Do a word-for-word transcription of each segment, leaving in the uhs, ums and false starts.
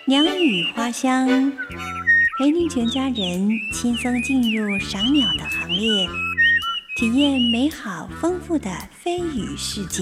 鸟语花香，陪您全家人轻松进入赏鸟的行列，体验美好丰富的飞羽世界。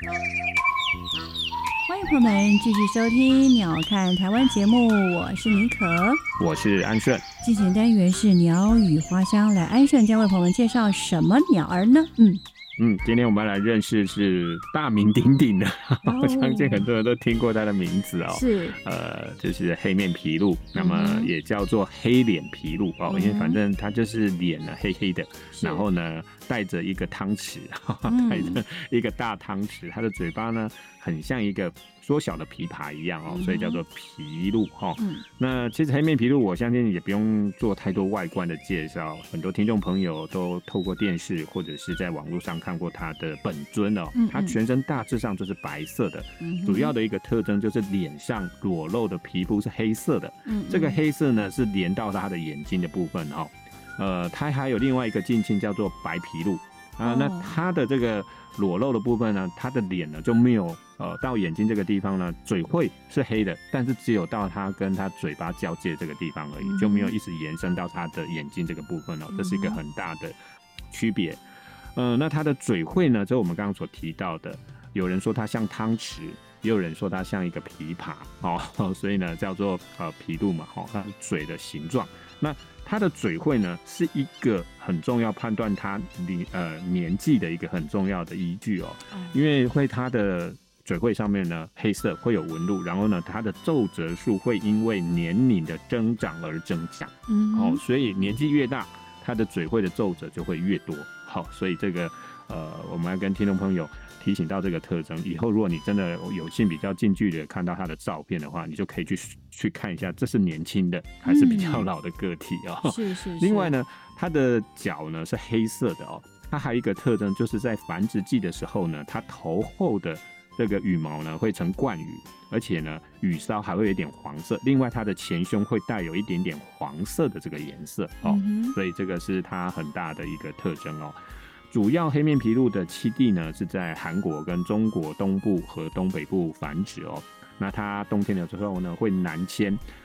欢迎朋友们继续收听《鸟看台湾》节目，我是妮可， 我是安顺。 进行单元是鸟语花香，来安顺将为朋友们介绍什么鸟儿呢？嗯。 嗯，今天我们要来认识是大名鼎鼎的，我、哦、相信很多人都听过它的名字哦。 是， 呃，就是黑面琵鹭，那么也叫做黑脸琵鹭哦，嗯、因为反正它就是脸呢黑黑的，然后呢带着一个汤匙，带着一个大汤匙，它的嘴巴呢很像一个缩小的琵琶一样哦，所以叫做琵鹭哈。嗯、那其实黑面琵鹭，我相信也不用做太多外观的介绍，很多听众朋友都透过电视或者是在网络上看过它的本尊哦。嗯嗯它全身大致上就是白色的，嗯、主要的一个特征就是脸上裸露的皮肤是黑色的。嗯嗯这个黑色呢是连到它的眼睛的部分哦。呃，它还有另外一个近亲叫做白琵鹭。啊、呃，那它的这个裸露的部分呢，它的脸呢就没有呃到眼睛这个地方呢，嘴会是黑的，但是只有到它跟它嘴巴交界这个地方而已，嗯、就没有一直延伸到它的眼睛这个部分哦，这是一个很大的区别。呃，那它的嘴会呢，就是我们刚刚所提到的，有人说它像汤匙，也有人说它像一个琵琶哦，所以呢叫做呃琵鹭嘛，哦，它是嘴的形状。那它的嘴会呢，是一个很重要判断它呃年纪的一个很重要的依据哦，因为会它的嘴会上面呢黑色会有纹路，然后呢它的皱褶数会因为年龄的增长而增加，嗯，哦，所以年纪越大，它的嘴会的皱褶就会越多，好，所以这个呃我们要跟听众朋友提醒到这个特征，以后如果你真的有幸比较近距离的看到它的照片的话，你就可以去去看一下，这是年轻的还是比较老的个体哦。嗯、 是是是。 另外呢，它的脚呢是黑色的哦，它还有一个特征就是在繁殖季的时候呢，它头后的这个羽毛呢会呈冠羽，而且呢羽梢还会有一点黄色，另外它的前胸会带有一点点黄色的这个颜色哦，嗯、所以这个是它很大的一个特征哦。主要黑面琵鹭的栖地呢是在韩国跟中国东部和东北部繁殖哦。那它冬天的时候呢会南迁，